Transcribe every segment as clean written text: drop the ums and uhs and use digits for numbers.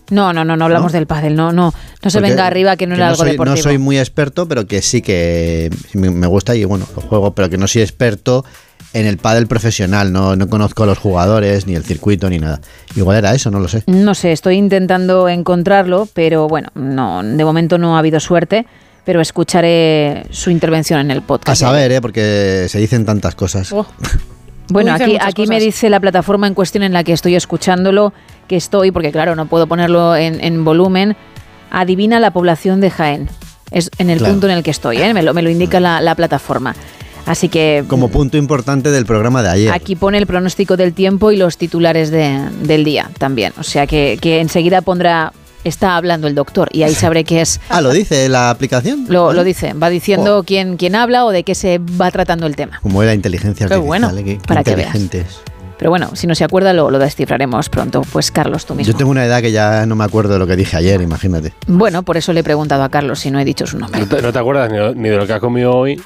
No hablamos del pádel, no se venga arriba que no era algo deportivo. No soy muy experto, pero que sí que me gusta y bueno, lo juego, pero que no soy experto en el pádel profesional, no conozco a los jugadores, ni el circuito, ni nada. Igual era eso, no lo sé. No sé, estoy intentando encontrarlo, pero bueno, no, de momento no ha habido suerte, pero escucharé su intervención en el podcast. A saber, porque se dicen tantas cosas. Oh. Bueno, aquí me dice la plataforma en cuestión en la que estoy escuchándolo, que estoy, porque claro, no puedo ponerlo en volumen, adivina la población de Jaén. Es en el punto en el que estoy, me lo indica la plataforma. Así que... Como punto importante del programa de ayer. Aquí pone el pronóstico del tiempo y los titulares del día también. O sea que enseguida pondrá... Está hablando el doctor y ahí sabré qué es. ¿Lo dice la aplicación? Lo dice, va diciendo quién habla o de qué se va tratando el tema. Como era inteligencia artificial. Bueno, qué para inteligentes. Que veas. Pero bueno, si no se acuerda lo descifraremos pronto. Pues Carlos, tú mismo. Yo tengo una edad que ya no me acuerdo de lo que dije ayer, imagínate. Bueno, por eso le he preguntado a Carlos si no he dicho su nombre. ¿No te acuerdas ni de lo que has comido hoy?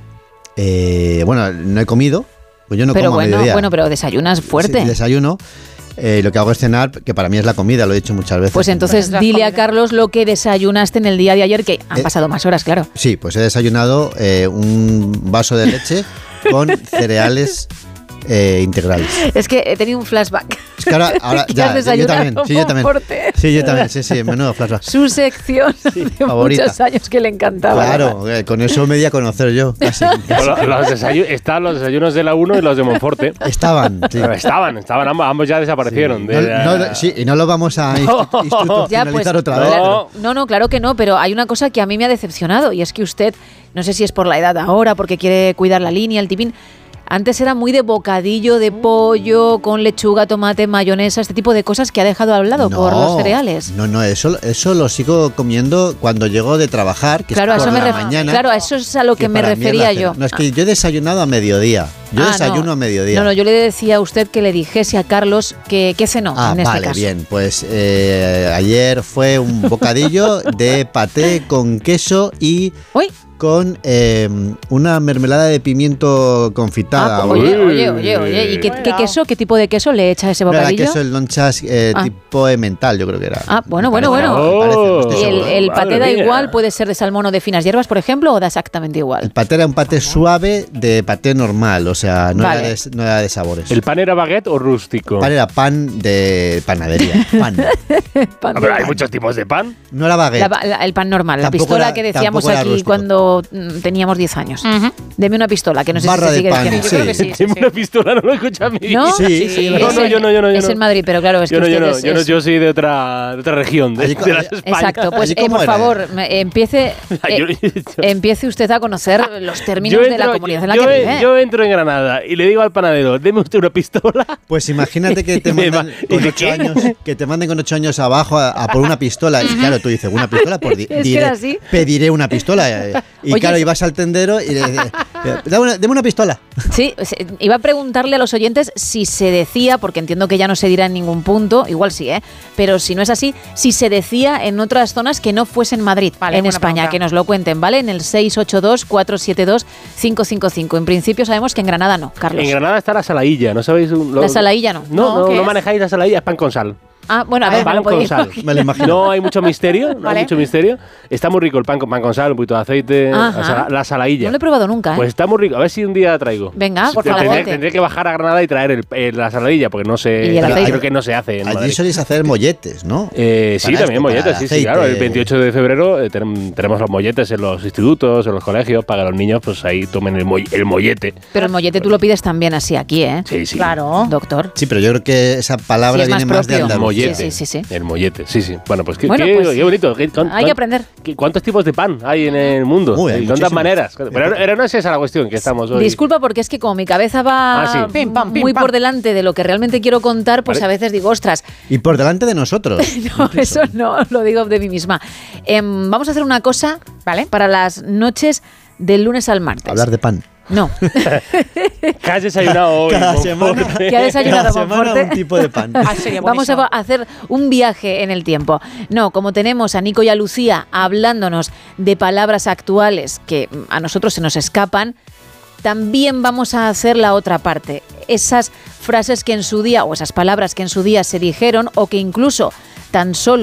Bueno, no he comido. Pues yo no como a mediodía. Bueno, pero desayunas fuerte. Sí, desayuno. Lo que hago es cenar, que para mí es la comida, lo he dicho muchas veces. Pues entonces dile a Carlos lo que desayunaste en el día de ayer, que han pasado más horas, claro. Sí, pues he desayunado un vaso de leche con cereales integrales. Es que he tenido un flashback. Es que ahora ya, yo también. Sí, yo también. Sí, menudo flashback. Su sección de favorita. Muchos años que le encantaba. Claro, con eso me di a conocer yo. Casi. Estaban los desayunos de la 1 y los de Monforte. Estaban, sí. Estaban, ambos ya desaparecieron. Sí. Sí, y no lo vamos a institucionalizar otra vez. No, claro que no, pero hay una cosa que a mí me ha decepcionado y es que usted, no sé si es por la edad ahora, porque quiere cuidar la línea, el tipín. Antes era muy de bocadillo de pollo con lechuga, tomate, mayonesa, este tipo de cosas que ha dejado al lado por los cereales. No, eso lo sigo comiendo cuando llego de trabajar, que claro, es por la mañana. Claro, a eso es a lo que me refería yo. No, es que yo he desayunado a mediodía. Desayuno a mediodía. No, yo le decía a usted que le dijese a Carlos que cenó en este caso. Bien, pues ayer fue un bocadillo de paté con queso y... ¡Uy! Con una mermelada de pimiento confitada. Oye, ¿y qué queso, qué tipo de queso le echa a ese bocadillo? Era queso, el lonchas tipo Emmental, yo creo que era. Bueno. ¿Y el paté da igual? ¿Puede ser de salmón o de finas hierbas, por ejemplo, o da exactamente igual? El paté era un paté suave de paté normal, o sea, no era de sabores. ¿El pan era baguette o rústico? El pan era pan de panadería. Pero hay muchos tipos de pan. No era baguette. El pan normal, la pistola que decíamos aquí cuando teníamos 10 años. Deme una pistola, que no sé barra si se sigue diciendo. Yo creo que sí. Deme una pistola, no lo escucha a mí. ¿No? Sí. No, yo. Es en Madrid, pero claro, es que yo soy de otra región, de las Españas. Exacto, pues por favor, empiece usted a conocer los términos de la comunidad en la que vive. Yo entro en Granada y le digo al panadero, deme usted una pistola. Pues imagínate que te manden con 8 años, que te manden con 8 años abajo a por una pistola. Y claro, tú dices, una pistola, pediré una pistola. Y claro, ibas al tendero y le dices, dame una pistola. Sí, iba a preguntarle a los oyentes si se decía, porque entiendo que ya no se dirá en ningún punto, igual sí, pero si no es así, si se decía en otras zonas que no fuesen Madrid, en España, pregunta. Que nos lo cuenten, ¿vale? En el 682-472-555. En principio sabemos que en Granada no, Carlos. En Granada está la salailla, ¿no sabéis? La salailla no. No manejáis la salailla, es pan con sal. Bueno, a ver, pan con sal. Me lo imagino. No hay mucho misterio, Está muy rico el pan con sal, un poquito de aceite, la salailla. No lo he probado nunca, Pues está muy rico. A ver si un día traigo. Venga, por favor. Tendré que bajar a Granada y traer la saladilla, porque no sé, creo que no se hace en Madrid. Allí soléis hacer molletes, ¿no? Sí, también molletes, sí, claro. El 28 de febrero tenemos los molletes en los institutos, en los colegios, para que los niños pues ahí tomen el mollete. Pero el mollete tú lo pides también así aquí, ¿eh? Sí. Claro. Doctor. Sí, pero yo creo que esa palabra viene más de Andalucía. Sí. El mollete, sí. Bueno, pues qué bonito. Hay que aprender. ¿Cuántos tipos de pan hay en el mundo? Hay ¿Cuántas maneras? Pero no es esa la cuestión que estamos hoy. Disculpa, porque es que como mi cabeza va muy por delante de lo que realmente quiero contar, pues a veces digo, ostras. Y por delante de nosotros. No, eso no, lo digo de mí misma. Vamos a hacer una cosa, ¿vale? Para las noches del lunes al martes. Hablar de pan. No. ¿Qué has desayunado hoy? Cada semana, ¿Qué ha desayunado un tipo de pan. Vamos a hacer un viaje en el tiempo. No, como tenemos a Nico y a Lucía hablándonos de palabras actuales que a nosotros se nos escapan, también vamos a hacer la otra parte. Esas frases que en su día, o esas palabras que en su día se dijeron, o que incluso tan solo